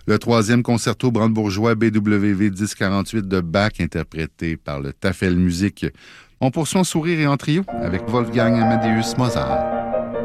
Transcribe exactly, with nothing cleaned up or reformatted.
Le troisième concerto brandebourgeois B W V dix quarante-huit de Bach, interprété par le Tafel Musique. On poursuit en sourire et en trio avec Wolfgang Amadeus Mozart.